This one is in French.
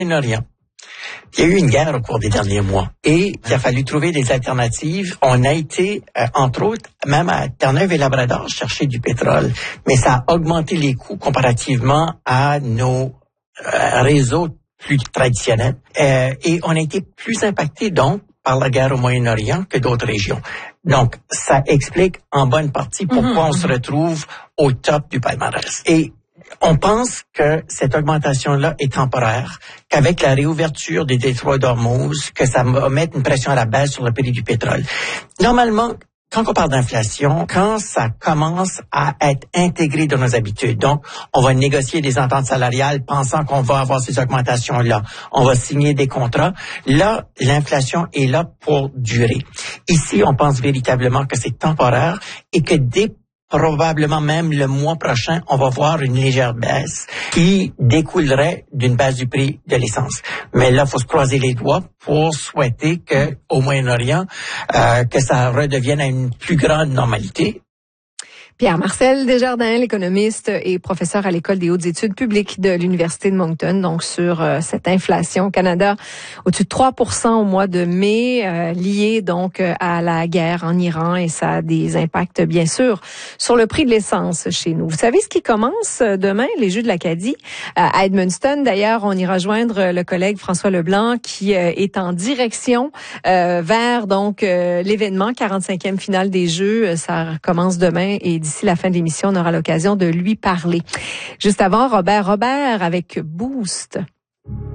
Moyen-Orient. Il y a eu une guerre au cours des derniers mois et il a fallu trouver des alternatives. On a été, entre autres, même à Terre-Neuve et Labrador, chercher du pétrole, mais ça a augmenté les coûts comparativement à nos réseaux plus traditionnels. Et on a été plus impacté donc par la guerre au Moyen-Orient que d'autres régions. Donc, ça explique en bonne partie pourquoi on se retrouve au top du palmarès. Et on pense que cette augmentation-là est temporaire, qu'avec la réouverture des détroits d'Ormuz, que ça va mettre une pression à la baisse sur le prix du pétrole. Normalement, quand on parle d'inflation, quand ça commence à être intégré dans nos habitudes, donc on va négocier des ententes salariales pensant qu'on va avoir ces augmentations-là, on va signer des contrats, là, l'inflation est là pour durer. Ici, on pense véritablement que c'est temporaire et que probablement même le mois prochain, on va voir une légère baisse qui découlerait d'une baisse du prix de l'essence. Mais là, il faut se croiser les doigts pour souhaiter que, au Moyen-Orient, que ça redevienne à une plus grande normalité. Pierre-Marcel Desjardins, l'économiste et professeur à l'École des hautes études publiques de l'Université de Moncton, donc sur cette inflation au Canada au-dessus de 3% au mois de mai, liée donc à la guerre en Iran, et ça a des impacts bien sûr sur le prix de l'essence chez nous. Vous savez ce qui commence demain, les Jeux de l'Acadie à Edmundston. D'ailleurs, on ira joindre le collègue François Leblanc qui est en direction vers donc l'événement 45e finale des Jeux. Ça commence demain et d'ici la fin de l'émission, on aura l'occasion de lui parler. Juste avant, Robert avec Boost.